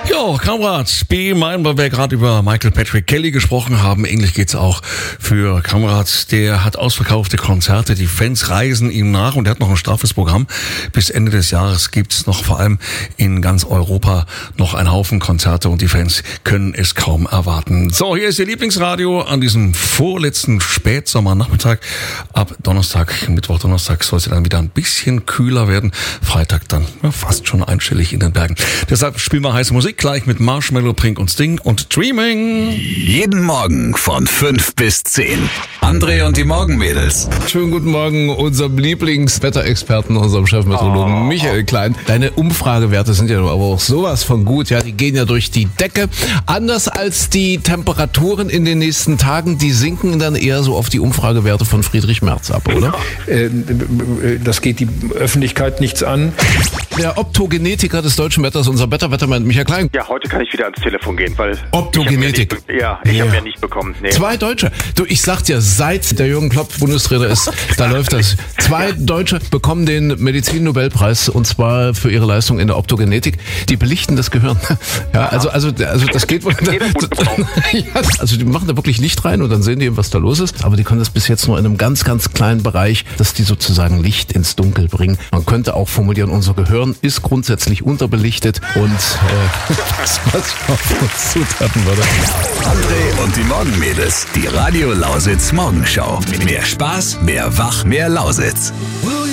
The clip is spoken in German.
Ja, Kamerad, B. meinen, weil wir gerade über Michael Patrick Kelly gesprochen haben. Ähnlich geht's auch für Kamerad. Der hat ausverkaufte Konzerte. Die Fans reisen ihm nach und er hat noch ein straffes Programm. Bis Ende des Jahres gibt's noch vor allem in ganz Europa noch einen Haufen Konzerte und die Fans können es kaum erwarten. So, hier ist Ihr Lieblingsradio an diesem vorletzten Spätsommernachmittag. Ab Donnerstag, Mittwoch, Donnerstag soll es dann wieder ein bisschen kühler werden. Freitag dann fast schon einstellig in den Bergen. Deshalb spielen wir heiße Musik gleich mit Marshmallow, Pink und Sting und Dreaming. Jeden Morgen von 5 bis 10. André und die Morgenmädels. Schönen guten Morgen unserem Lieblingswetterexperten, unserem Chefmeteorologen Michael Klein. Deine Umfragewerte sind ja aber auch sowas von gut. Ja, die gehen ja durch die Decke. Anders als die Temperaturen in den nächsten Tagen, die sinken dann eher so auf die Umfragewerte von Friedrich Merz ab, oder? Das geht die Öffentlichkeit nichts an. Der Optogenetiker des deutschen Wetters, unser Wettermann Michael Klein. Ja, heute kann ich wieder ans Telefon gehen, weil... Optogenetik. Ich habe ja nicht bekommen. Nee. 2 Deutsche. Du, ich sag dir, seit der Jürgen Klopp Bundestrainer ist, da läuft das. 2 Deutsche bekommen den Medizin-Nobelpreis und zwar für ihre Leistung in der Optogenetik. Die belichten das Gehirn. Ja, also das geht wohl. Ja, also die machen da wirklich Licht rein und dann sehen die eben, was da los ist. Aber die können das bis jetzt nur in einem ganz, ganz kleinen Bereich, dass die sozusagen Licht ins Dunkel bringen. Man könnte auch formulieren, unser Gehirn ist grundsätzlich unterbelichtet und was auf uns zutreffen würde. André und die Morgenmädels. Die Radio Lausitz Morgenschau. Mehr Spaß, mehr Wach, mehr Lausitz.